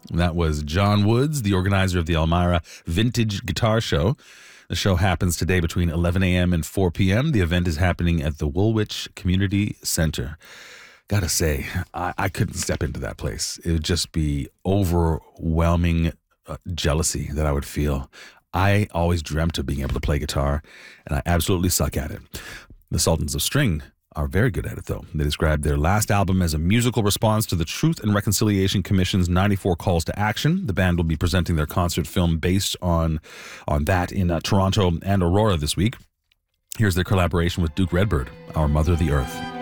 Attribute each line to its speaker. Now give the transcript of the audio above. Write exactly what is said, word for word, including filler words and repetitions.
Speaker 1: That was John Woods, the organizer of the Elmira Vintage Guitar Show. The show happens today between eleven a.m. and four p.m. The event is happening at the Woolwich Community Center. Gotta say, I, I couldn't step into that place. It would just be overwhelming uh, jealousy that I would feel. I always dreamt of being able to play guitar, and I absolutely suck at it. The Sultans of String are very good at it, though. They described their last album as a musical response to the Truth and Reconciliation Commission's ninety-four calls to action. The band will be presenting their concert film based on, on that in uh, Toronto and Aurora this week. Here's their collaboration with Duke Redbird, Our Mother the Earth.